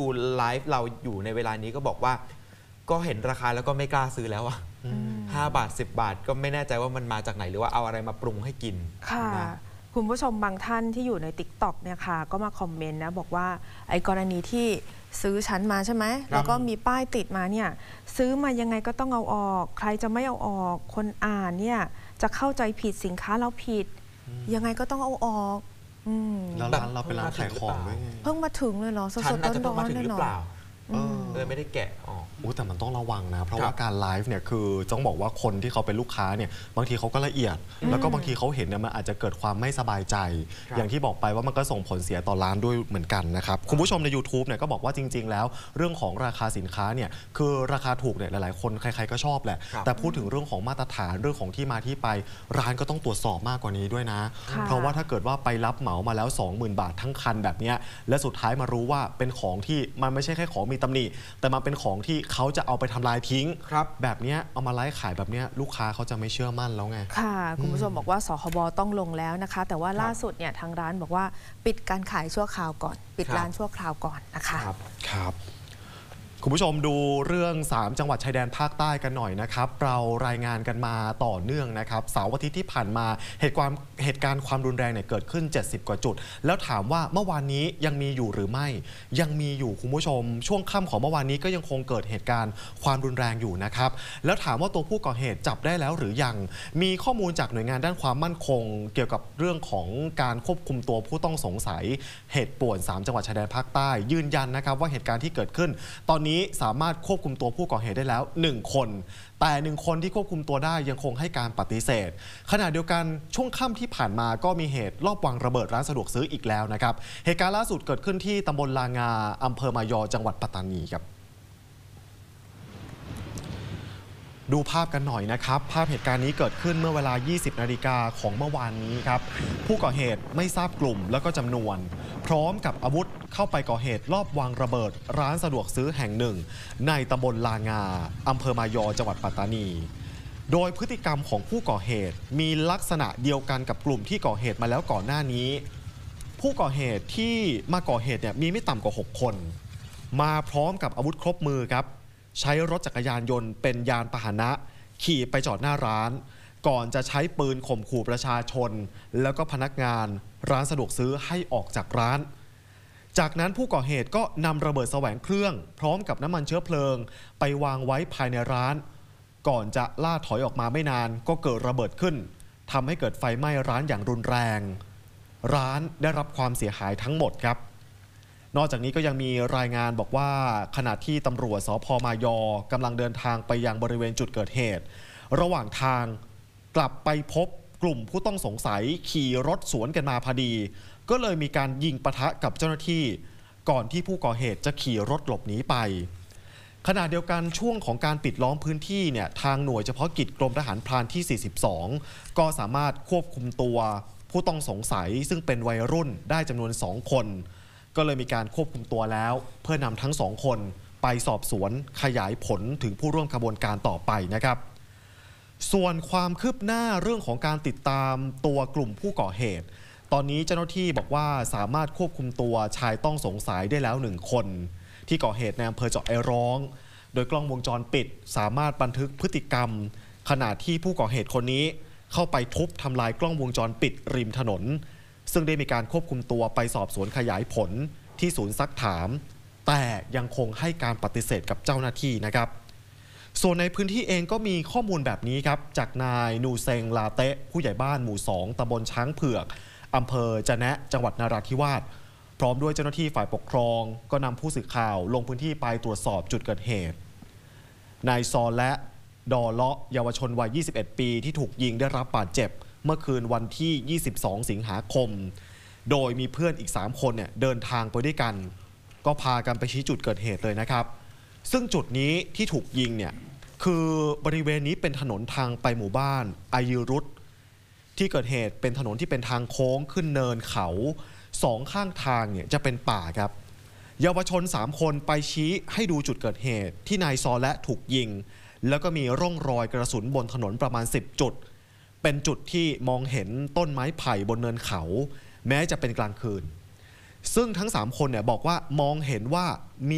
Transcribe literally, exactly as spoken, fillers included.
ไลฟ์เราอยู่ในเวลานี้ก็บอกว่าก็เห็นราคาแล้วก็ไม่กล้าซื้อแล้วอะห้าบาทสิบบาทก็ไม่แน่ใจว่ามันมาจากไหนหรือว่าเอาอะไรมาปรุงให้กินค่ะคุณผู้ชมบางท่านที่อยู่ใน ติ๊กต็อก เนี่ยค่ะก็มาคอมเมนต์นะบอกว่าไอ้กรณีที่ซื้อชั้นมาใช่ไหมแล้วก็มีป้ายติดมาเนี่ยซื้อมายังไงก็ต้องเอาออกใครจะไม่เอาออกคนอ่านเนี่ยจะเข้าใจผิดสินค้าเราผิดยังไงก็ต้องเอาออกแล้วร้านเราเป็นร้านขายของด้วยไงเพิ่งมาถึงเลยเหรอสดๆร้อนๆเลยเหรอเลยไม่ได้แกะออกอู้แต่มันต้องระวังนะเพราะว่าการไลฟ์เนี่ยคือต้องบอกว่าคนที่เขาเป็นลูกค้าเนี่ยบางทีเขาก็ละเอียดแล้วก็บางทีเขาเห็นเนี่ยมันอาจจะเกิดความไม่สบายใจอย่างที่บอกไปว่ามันก็ส่งผลเสียต่อร้านด้วยเหมือนกันนะครับคุณผู้ชมใน ยูทูบ เนี่ยก็บอกว่าจริงๆแล้วเรื่องของราคาสินค้าเนี่ยคือราคาถูกเนี่ยหลายๆคนใครๆก็ชอบแหละแต่พูดถึงเรื่องของมาตรฐานเรื่องของที่มาที่ไปร้านก็ต้องตรวจสอบมากกว่านี้ด้วยนะเพราะว่าถ้าเกิดว่าไปรับเหมามาแล้ว สองหมื่น บาททั้งคันแบบนี้และสุดท้ายมารู้ว่าเป็นของที่มันไม่ใช่แค่ของมีตำหนิแต่มาเป็นของที่เขาจะเอาไปทำลายทิ้งแบบนี้เอามาไลฟ์ขายแบบนี้ลูกค้าเขาจะไม่เชื่อมั่นแล้วไงค่ะคุณผู้ชมบอกว่าสคบต้องลงแล้วนะคะแต่ว่าล่าสุดเนี่ยทางร้านบอกว่าปิดการขายชั่วคราวก่อนปิดร้านชั่วคราวก่อนนะคะครับคุณผู้ชมดูเรื่องสามจังหวัดชายแดนภาคใต้กันหน่อยนะครับเรารายงานกันมาต่อเนื่องนะครับเสาร์อาทิตย์ที่ผ่านมาเหตุการณ์เหตุการณ์ความรุนแรงเนี่ยเกิดขึ้นเจ็ดสิบกว่าจุดแล้วถามว่าเมื่อวานนี้ยังมีอยู่หรือไม่ยังมีอยู่คุณผู้ชมช่วงค่ำของเมื่อวานนี้ก็ยังคงเกิดเหตุการณ์ความรุนแรงอยู่นะครับแล้วถามว่าตัวผู้ก่อเหตุจับได้แล้วหรือยังมีข้อมูลจากหน่วยงานด้านความมั่นคงเกี่ยวกับเรื่องของการควบคุมตัวผู้ต้องสงสัยเหตุป่วนสามจังหวัดชายแดนภาคใต้ยืนยันนะครับว่าเหตุการณ์ที่เกิดขึ้นตอนนี้สามารถควบคุมตัวผู้ก่อเหตุได้แล้วหนึ่งคนแต่หนึ่งคนที่ควบคุมตัวได้ยังคงให้การปฏิเสธขณะเดียวกันช่วงค่ำที่ผ่านมาก็มีเหตุลอบวางระเบิดร้านสะดวกซื้ออีกแล้วนะครับเหตุการณ์ล่าสุดเกิดขึ้นที่ตำบลลางาอำเภอมายอจังหวัดปัตตานีครับดูภาพกันหน่อยนะครับภาพเหตุการณ์นี้เกิดขึ้นเมื่อเวลา ยี่สิบ นาฬิกาของเมื่อวานนี้ครับผู้ก่อเหตุไม่ทราบกลุ่มแล้วก็จำนวนพร้อมกับอาวุธเข้าไปก่อเหตุลอบวางระเบิดร้านสะดวกซื้อแห่งหนึ่งในตำบลลางาอำเภอมายอจังหวัดปัตตานีโดยพฤติกรรมของผู้ก่อเหตุมีลักษณะเดียวกันกับกลุ่มที่ก่อเหตุมาแล้วก่อนหน้านี้ผู้ก่อเหตุที่มาก่อเหตุเนี่ยมีไม่ต่ำกว่าหกคนมาพร้อมกับอาวุธครบมือครับใช้รถจักรยานยนต์เป็นยานพาหนะขี่ไปจอดหน้าร้านก่อนจะใช้ปืนข่มขู่ประชาชนแล้วก็พนักงานร้านสะดวกซื้อให้ออกจากร้านจากนั้นผู้ก่อเหตุก็นำระเบิดแสวงเครื่องพร้อมกับน้ำมันเชื้อเพลิงไปวางไว้ภายในร้านก่อนจะล่าถอยออกมาไม่นานก็เกิดระเบิดขึ้นทำให้เกิดไฟไหม้ร้านอย่างรุนแรงร้านได้รับความเสียหายทั้งหมดครับนอกจากนี้ก็ยังมีรายงานบอกว่าขณะที่ตำรวจสภ.มายอกำลังเดินทางไปยังบริเวณจุดเกิดเหตุระหว่างทางกลับไปพบกลุ่มผู้ต้องสงสัยขี่รถสวนกันมาพอดีก็เลยมีการยิงปะทะกับเจ้าหน้าที่ก่อนที่ผู้ก่อเหตุจะขี่รถหลบหนีไปขณะเดียวกันช่วงของการปิดล้อมพื้นที่เนี่ยทางหน่วยเฉพาะกิจกรมทหารพรานที่สี่สิบสองก็สามารถควบคุมตัวผู้ต้องสงสัยซึ่งเป็นวัยรุ่นได้จำนวนสองคนก็เลยมีการควบคุมตัวแล้วเพื่อนำทั้งสองคนไปสอบสวนขยายผลถึงผู้ร่วมขบวนการต่อไปนะครับส่วนความคืบหน้าเรื่องของการติดตามตัวกลุ่มผู้ก่อเหตุตอนนี้เจ้าหน้าที่บอกว่าสามารถควบคุมตัวชายต้องสงสัยได้แล้วหนึ่งคนที่ก่อเหตุในอำเภอเจาะไอร้องโดยกล้องวงจรปิดสามารถบันทึกพฤติกรรมขณะที่ผู้ก่อเหตุคนนี้เข้าไปทุบทำลายกล้องวงจรปิดริมถนนซึ่งได้มีการควบคุมตัวไปสอบสวนขยายผลที่ศูนย์ซักถามแต่ยังคงให้การปฏิเสธกับเจ้าหน้าที่นะครับส่วนในพื้นที่เองก็มีข้อมูลแบบนี้ครับจากนายนูเซงลาเตะผู้ใหญ่บ้านหมู่สองตำบลช้างเผือกอำเภอจะแนะจังหวัดนราธิวาสพร้อมด้วยเจ้าหน้าที่ฝ่ายปกครองก็นำผู้สื่อข่าวลงพื้นที่ไปตรวจสอบจุดเกิดเหตุนายซอและดอเลาะเยาวชนวัยยี่สิบเอ็ดปีที่ถูกยิงได้รับบาดเจ็บเมื่อคืนวันที่ยี่สิบสองสิงหาคมโดยมีเพื่อนอีกสามคนเนี่ยเดินทางไปด้วยกันก็พากันไปชี้จุดเกิดเหตุเลยนะครับซึ่งจุดนี้ที่ถูกยิงเนี่ยคือบริเวณนี้เป็นถนนทางไปหมู่บ้านอายุรุตที่เกิดเหตุเป็นถนนที่เป็นทางโค้งขึ้นเนินเขาสองข้างทางเนี่ยจะเป็นป่าครับเยาวชนสามคนไปชี้ให้ดูจุดเกิดเหตุที่นายซอและถูกยิงแล้วก็มีร่องรอยกระสุนบนถนนประมาณสิบจุดเป็นจุดที่มองเห็นต้นไม้ไผ่บนเนินเขาแม้จะเป็นกลางคืนซึ่งทั้งสามคนเนี่ยบอกว่ามองเห็นว่ามี